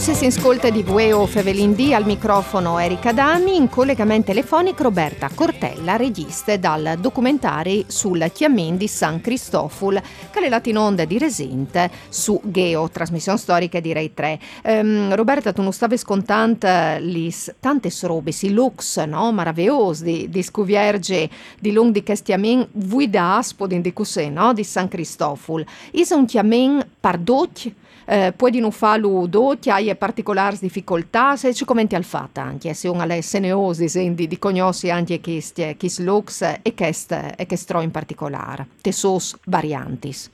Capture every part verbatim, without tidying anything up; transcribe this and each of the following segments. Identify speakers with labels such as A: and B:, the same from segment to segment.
A: si si ascolta di Vueo Fevelin D, al microfono Erika Dami, in collegamento telefonico Roberta Cortella, regista dal documentario sul Chiamin di San Cristoful, che è lato in onda di Resinte su Geo, trasmissione storica di Rai tre. Um, Roberta, tu non stavi scontando lis tante robe, si lux, no? Maravigliose, di, di scuvierge di lung di Chiamin, vuidas, podin di cusè, no? Di San Cristoful. Is un Chiamin pardocchi? Eh, puoi di non farlo dotti, hai particolari difficoltà, se ci commenti al fatto anche, se uno è seneosi di, di conosci anche questi looks e queste e che in particolare, te sos variantis.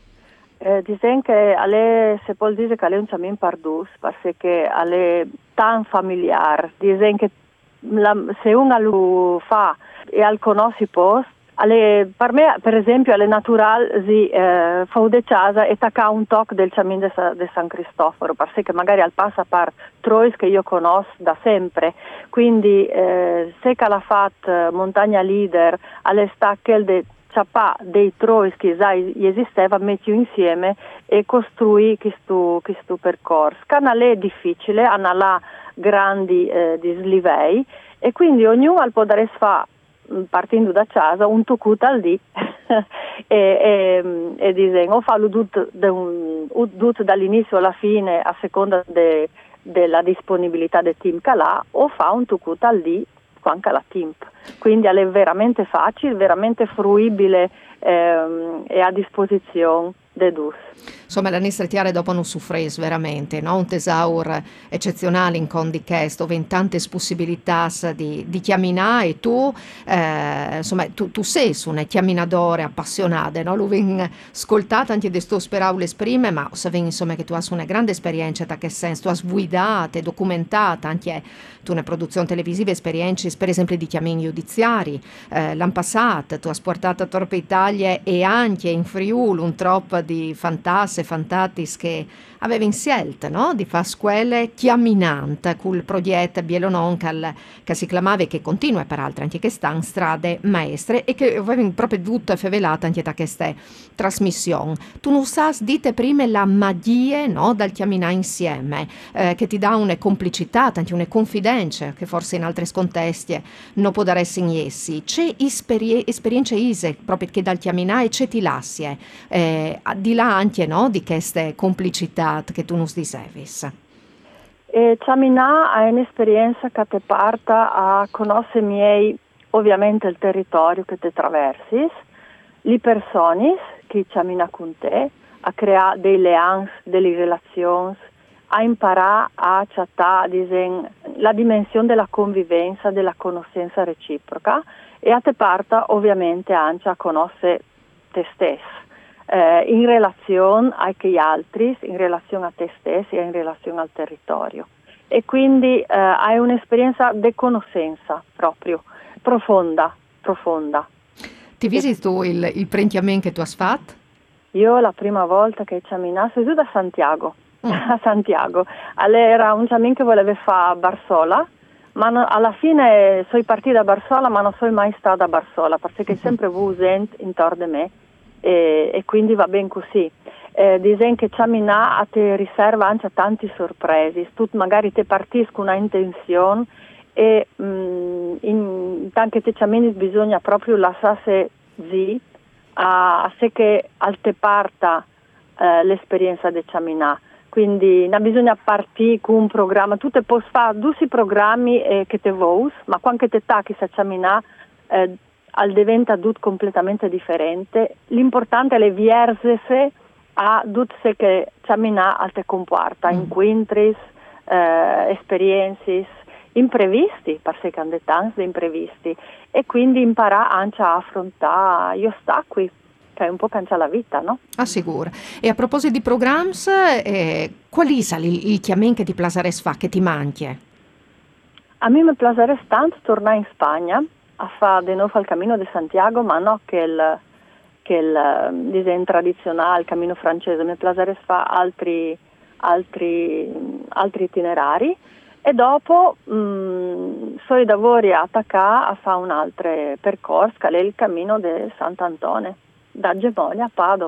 B: Eh, dicen che alle, se può dire che è un ciamin pardus, perché è tan familiare, dicen che la, se uno lo fa e al conosci post, alle, per me, per esempio, è naturale si eh, fa de casa e tacca un toc del ciamin de, de San Cristoforo, perché magari al passa per trois che io conosco da sempre. Quindi eh, se che l'ha fatto Montagna Leader alle stacche de ciapà dei trois che già esisteva, metti insieme e costruì questo, questo percorso. Canale è difficile, hanno là grandi eh, dislivei e quindi ognuno al può dare fa partendo da casa un toccut al dì e, e, e disegno o farlo tutto, tutto dall'inizio alla fine a seconda de, della disponibilità del team che ha, o fa un toccut al dì anche la team, quindi è veramente facile, veramente fruibile ehm, e a disposizione dei dus.
A: Insomma, la Nistretiare dopo non soffres veramente, no? Un tesaur eccezionale in Condi Chest, dove in tante possibilità di, di chiaminare e tu, eh, insomma, tu, tu sei una chiaminadore appassionata, no? Lo vengo ascoltato anche di sto speravo l'esprime, ma se ven, insomma, che tu hai una grande esperienza, da che senso, tu hai guidata, documentata, anche tu una produzione televisiva, esperienze, per esempio, di chiamini giudiziari, eh, l'anno passato, tu hai portato a Torpe Italia e anche in Friuli un troppo di fantasmi fantatis che aveva in scelta, no? Di fare scuole chiaminante col progetto Bielononcal che si chiamava e che continua peraltro anche che sta in strade maestre e che aveva proprio tutto fevelata anche da queste trasmissioni. Tu non sai, dite prima la magia, no? Dal chiaminare insieme eh, che ti dà una complicità, anche una confidenza che forse in altri contesti non può dare in essi. C'è esperie- esperienze ise proprio che dal chiaminare c'è ti lassie eh, di là anche, no? Di queste complicità che tu non dicevi.
B: E Ciaminà è un'esperienza che ti parta a conoscere miei, ovviamente il territorio che ti attraversi, le persone che Ciaminà con te, a creare dei leans, delle relazioni, a imparare a chattare la dimensione della convivenza, della conoscenza reciproca e a te parta ovviamente anche a conoscere te stesso. Eh, in relazione agli altri, in relazione a te stesso e in relazione al territorio. E quindi eh, hai un'esperienza di conoscenza proprio, profonda, profonda.
A: Ti visiti tu il, il prentiamento che tu hai fatto?
B: Io la prima volta che ci amminato, sono da Santiago, mm. a Santiago. Allora, era un ciamin che voleva fare a Barsola, ma no, alla fine sono partita da Barsola, ma non sono mai stata a Barsola, perché mm-hmm. sempre vu gente intorno a me. E, e quindi va ben così. Eh, dicono che Ciaminà ti riserva anche tanti sorpresi, tu magari ti partisci con una intenzione e mh, in tanti Ciamini bisogna proprio lasciarsi zi a, a se che al te parta eh, l'esperienza di Ciaminà. Quindi non bisogna partire con un programma, tu te puoi fare due programmi eh, che te vuoi, ma quando te tacchi a Ciaminà eh, al diventa tutto completamente differente. L'importante è vierse a tutto se che Ciaminà al te comporta, mm. incontri, eh, esperienze, imprevisti, perché hanno tanti imprevisti, e quindi imparare anche a affrontare gli ostacoli, che è un po' cangia la vita, no?
A: Ah, sicuro. E a proposito di programmi, eh, quali sono i, i chiamen che ti piacerebbe fa, che ti manchi?
B: A me mi piacerebbe tanto tornare in Spagna, a fare di nuovo il Cammino di Santiago, ma no che il, che il disegno tradizionale, il cammino francese, mi piacerebbe fare altri, altri, altri itinerari e dopo mh, sono lavori a attaccare a fare un altro percorso, che è il Cammino di Sant'Antone, da Gemoglia a Padova.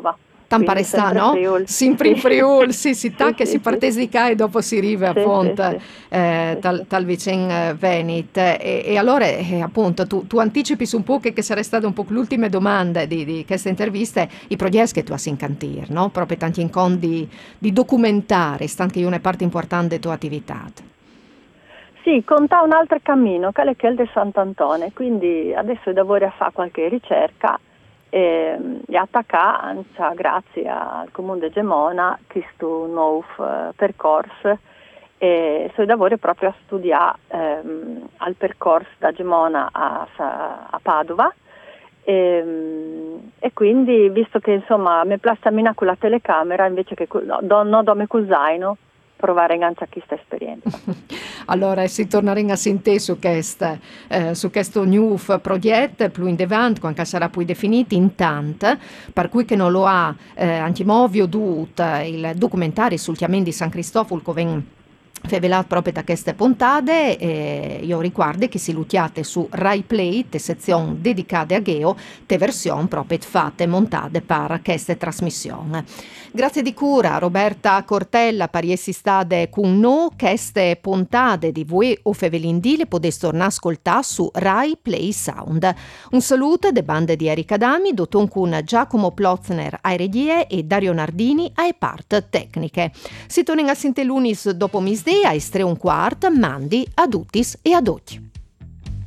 A: Tampare sta, no?
B: Friul.
A: Sempre in
B: Sì.
A: Friul, sì, si tacca,
B: Sì,
A: si
B: sì,
A: partesi di ca e dopo si arriva a
B: sì,
A: Fonte,
B: sì, sì.
A: eh,
B: Sì,
A: tal,
B: sì.
A: tal vicin eh, Venit. E, e allora, eh, appunto, tu, tu anticipi su un po' che, che sarebbe stata un po' l'ultima domanda di, di queste interviste, i progetti che tu hai in cantiere, no? Proprio tanti incontri di documentare, stanno che è una parte importante della tua attività.
B: Sì, conta un altro cammino, che è quello di Sant'Antone, quindi adesso lavoro a fare qualche ricerca e, e attaccare, grazie al Comune di Gemona, questo nuovo eh, percorso e so lavoro proprio a studiare ehm, al percorso da Gemona a, a Padova e, e quindi visto che insomma mi piace con la telecamera invece che col- no, no, do col zaino provare anche a questa esperienza.
A: Allora, si tornerà a sentire su questo, eh, su questo new progetto più in avanti, quando sarà poi definito intanto, per cui che non lo ha eh, antimovio dovuto il documentario sul chiamen di San Cristoforo, che ven rivelato proprio da queste puntate, e io ricordo che si lutiate su Rai Play, te sezione dedicate a Geo, te versione proprio fatte montate per queste trasmissioni. Grazie di cura, Roberta Cortella, pariessi stade con noi, queste puntate di voi o Fevelindì le potete tornare a ascoltare su Rai Play Sound. Un saluto de bande di Erika Dami, doton con Giacomo Plotzner ai regie e Dario Nardini ai part tecniche. Si torna a sentire lunis dopo misdea, e tre un quart, mandi, adutis e adotti.